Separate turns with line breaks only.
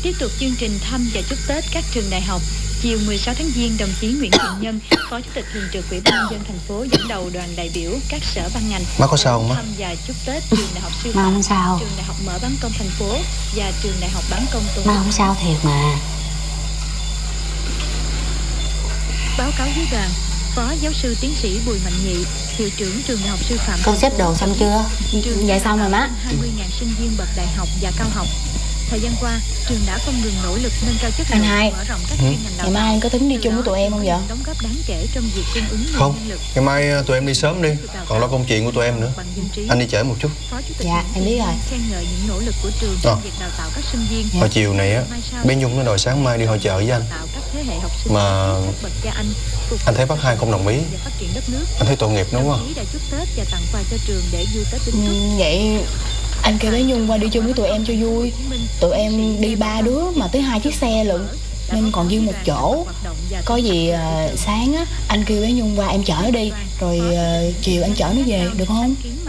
Tiếp tục chương trình thăm và chúc Tết các trường đại học. Chiều 16 tháng Giêng, đồng chí Nguyễn Thiện Nhân, Phó Chủ tịch Thường trực Ủy ban nhân dân thành phố dẫn đầu đoàn đại biểu các sở ban ngành
má có sao không má?
thăm và chúc Tết trường đại học sư phạm,
không sao.
trường đại học mở bán công thành phố và trường đại học bán công Tôn
Má
Đức
không sao thiệt mà.
Báo cáo với đoàn, Phó giáo sư tiến sĩ Bùi Mạnh Nhị, hiệu trưởng trường đại học sư phạm.
Con xếp đồ xong chưa?
Dạ xong rồi má. 20.000 sinh viên bậc đại học và cao học. Thời gian qua, trường đã không ngừng nỗ lực nâng cao chất lượng, mở rộng các chuyên ngành đào tạo.
Ngày mai anh có tính đi chung với tụi em không vậy?
Đóng góp đáng kể trong việc cung ứng
Không, ngày mai tụi em đi sớm đi, còn lo công chuyện của tụi em nữa. Anh đi trễ một chút.
Dạ, em biết rồi.
Khen ngợi những nỗ lực của trường trong việc đào tạo các sinh viên.
Hồi chiều này á, bé Nhung nó đòi sáng mai đi hội chợ với anh. Mà anh thấy bác Hai không đồng ý. Anh thấy tội nghiệp nó quá.
Vậy anh kêu bé Nhung qua đi chung với tụi em cho vui. Tụi em đi 3 đứa mà tới 2 chiếc xe lận, nên còn dư một chỗ. Có gì sáng á anh kêu bé Nhung qua em chở nó đi, rồi chiều anh chở nó về được không?